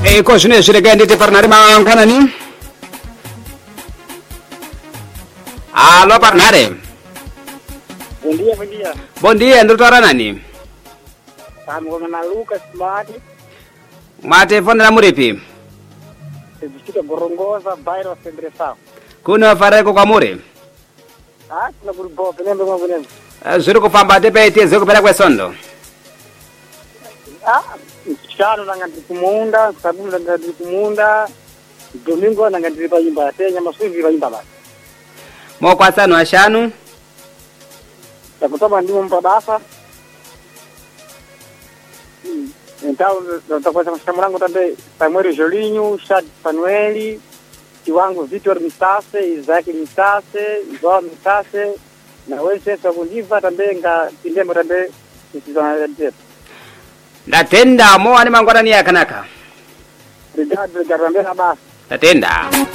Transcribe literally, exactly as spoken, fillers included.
E così ci regende parlare ma kanani? Allo parlare. Bom dia, bom dia. Bom dia, ndotara nani? Estamos na Lucas Mate, Mate fona la muripi. distrito Gorongosa, bairro Sembressal. Kuno fare ko kamure. Ah, kuna grupo, penembe kwa penembe. Zuru kufamba tepete zuru pera kwesondo. Ah, chano nangati kumunda, sabuni nangati kumunda, domingo nangati pa imba, tenya masuvi pa imba basi. Mo kwasano ashanu. Takutaba ndimo mpabasa. Então, tutakuwa na mlango tambe Samuel Jolinho, Chad Fanueli, Kiwango Vitor Mistase, Isaac Mistase, João Mistase, na wense sabundiva tambe nga tindemo tambe nisizana ndeto. Ndatenda mo ani mangwana ni yakanaka. Obrigado, obrigado também na base. Ndatenda.